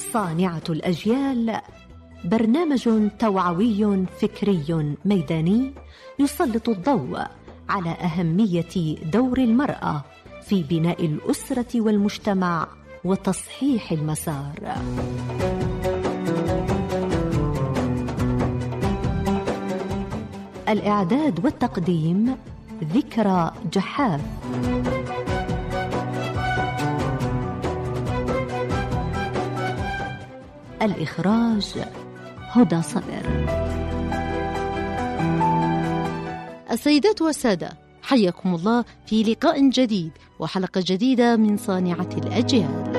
صانعة الأجيال، برنامج توعوي فكري ميداني يسلط الضوء على أهمية دور المرأة في بناء الأسرة والمجتمع وتصحيح المسار. الإعداد والتقديم ذكرى جحاف. الإخراج هدى صبر. السيدات والسادة، حياكم الله في لقاء جديد وحلقة جديدة من صانعة الأجيال.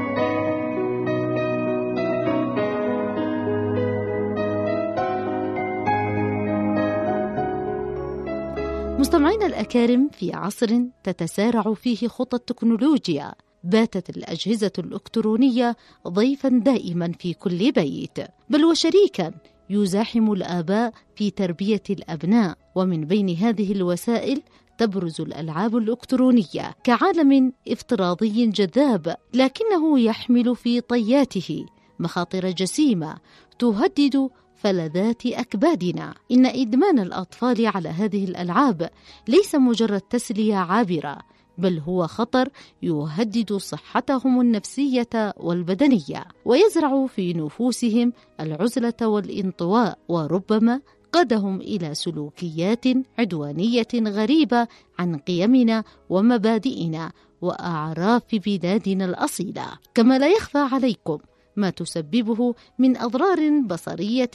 مستمعينا الأكارم، في عصر تتسارع فيه خطى التكنولوجيا، باتت الأجهزة الإلكترونية ضيفا دائما في كل بيت، بل وشريكا يزاحم الآباء في تربية الأبناء. ومن بين هذه الوسائل تبرز الألعاب الإلكترونية كعالم افتراضي جذاب، لكنه يحمل في طياته مخاطر جسيمة تهدد فلذات أكبادنا. إن إدمان الأطفال على هذه الألعاب ليس مجرد تسلية عابرة، بل هو خطر يهدد صحتهم النفسية والبدنية، ويزرع في نفوسهم العزلة والانطواء، وربما قادهم إلى سلوكيات عدوانية غريبة عن قيمنا ومبادئنا وأعراف بلادنا الأصيلة. كما لا يخفى عليكم ما تسببه من أضرار بصرية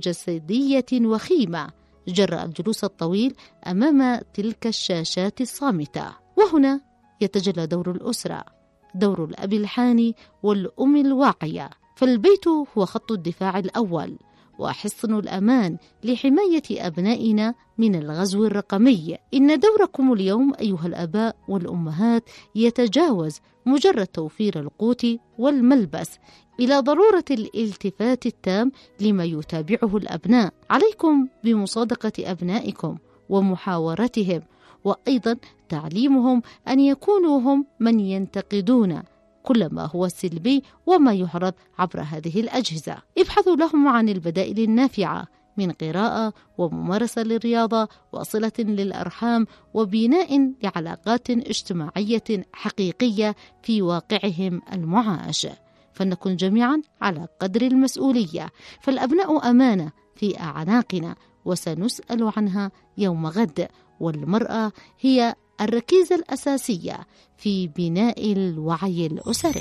وجسدية وخيمة جراء الجلوس الطويل أمام تلك الشاشات الصامتة. وهنا يتجلى دور الأسرة، دور الأب الحاني والأم الواعية، فالبيت هو خط الدفاع الأول وحصن الأمان لحماية أبنائنا من الغزو الرقمي. إن دوركم اليوم أيها الآباء والأمهات يتجاوز مجرد توفير القوت والملبس إلى ضرورة الالتفات التام لما يتابعه الأبناء. عليكم بمصادقة أبنائكم ومحاورتهم، وأيضا تعليمهم أن يكونوا هم من ينتقدون كل ما هو سلبي وما يعرض عبر هذه الأجهزة. ابحثوا لهم عن البدائل النافعة من قراءة وممارسة للرياضة وصلة للأرحام وبناء لعلاقات اجتماعية حقيقية في واقعهم المعاش، فلنكن جميعا على قدر المسؤولية، فالأبناء أمانة في أعناقنا وسنسأل عنها يوم غد، والمرأة هي الركيزة الأساسية في بناء الوعي الأسري.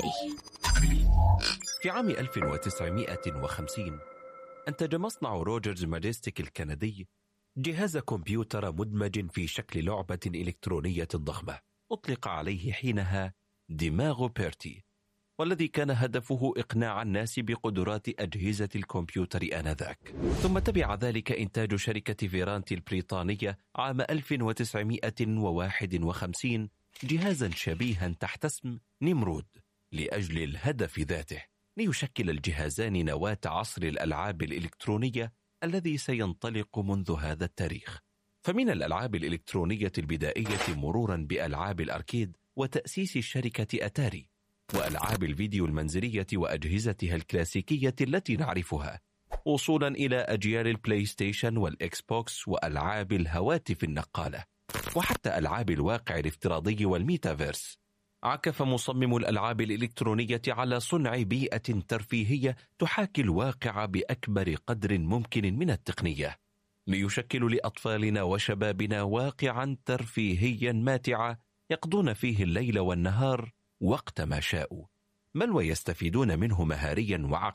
في عام 1950 أنتج مصنع روجرز ماجستيك الكندي جهاز كمبيوتر مدمج في شكل لعبة إلكترونية ضخمة أطلق عليه حينها دماغ بيرتي، والذي كان هدفه إقناع الناس بقدرات أجهزة الكمبيوتر آنذاك. ثم تبع ذلك إنتاج شركة فيرانتي البريطانية عام 1951 جهازا شبيها تحت اسم نمرود لأجل الهدف ذاته، ليشكل الجهازان نواة عصر الألعاب الإلكترونية الذي سينطلق منذ هذا التاريخ. فمن الألعاب الإلكترونية البدائية مرورا بألعاب الأركيد وتأسيس شركة أتاري، وألعاب الفيديو المنزلية وأجهزتها الكلاسيكية التي نعرفها، وصولا إلى أجيال البلاي ستيشن والإكس بوكس وألعاب الهواتف النقالة، وحتى ألعاب الواقع الافتراضي والميتافيرس. عكف مصمم الألعاب الإلكترونية على صنع بيئة ترفيهية تحاكي الواقع بأكبر قدر ممكن من التقنية، ليشكلوا لأطفالنا وشبابنا واقعا ترفيهيا ماتعا يقضون فيه الليل والنهار وقت ما شاءوا، بل ويستفيدون منه مهاريا وعقليا